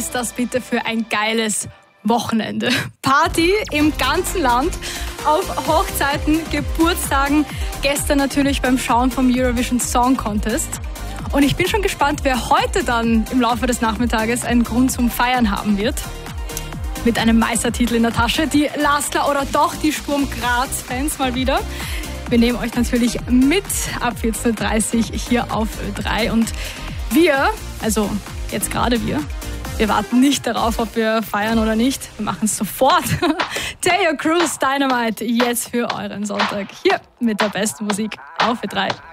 ist das bitte für ein geiles Wochenende? Party im ganzen Land, auf Hochzeiten, Geburtstagen, gestern natürlich beim Schauen vom Eurovision Song Contest. Und ich bin schon gespannt, wer heute dann im Laufe des Nachmittages einen Grund zum Feiern haben wird. Mit einem Meistertitel in der Tasche. Die Lasker oder doch die Sturm Graz-Fans mal wieder. Wir nehmen euch natürlich mit ab 14.30 Uhr hier auf Ö3. Und wir, also jetzt gerade wir warten nicht darauf, ob wir feiern oder nicht. Wir machen es sofort. Tayo Cruz Dynamite jetzt für euren Sonntag. Hier mit der besten Musik auf Ö3.